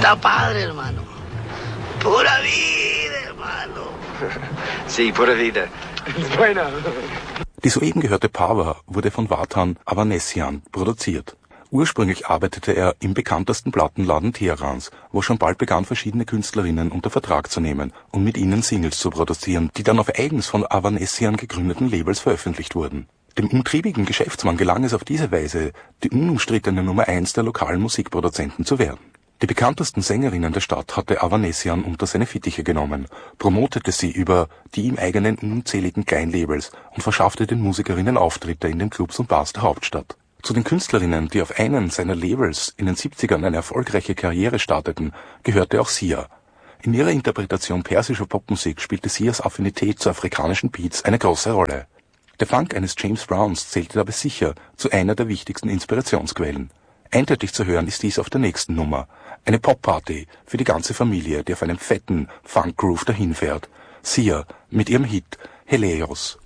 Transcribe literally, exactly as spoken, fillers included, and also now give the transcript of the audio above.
Está padre, hermano. Pura vida, hermano. Sí, pura vida. Buena. Die soeben gehörte Power wurde von Vatan Avanesian produziert. Ursprünglich arbeitete er im bekanntesten Plattenladen Teherans, wo schon bald begann, verschiedene Künstlerinnen unter Vertrag zu nehmen und mit ihnen Singles zu produzieren, die dann auf eigens von Avanesian gegründeten Labels veröffentlicht wurden. Dem umtriebigen Geschäftsmann gelang es auf diese Weise, die unumstrittene Nummer eins der lokalen Musikproduzenten zu werden. Die bekanntesten Sängerinnen der Stadt hatte Avanesian unter seine Fittiche genommen, promotete sie über die ihm eigenen unzähligen Kleinlabels und verschaffte den Musikerinnen Auftritte in den Clubs und Bars der Hauptstadt. Zu den Künstlerinnen, die auf einen seiner Labels in den siebzigern eine erfolgreiche Karriere starteten, gehörte auch Sia. In ihrer Interpretation persischer Popmusik spielte Sias Affinität zu afrikanischen Beats eine große Rolle. Der Funk eines James Browns zählte dabei sicher zu einer der wichtigsten Inspirationsquellen. Eindeutig zu hören ist dies auf der nächsten Nummer. Eine Popparty für die ganze Familie, die auf einem fetten Funk-Groove dahinfährt. Sia mit ihrem Hit Helios.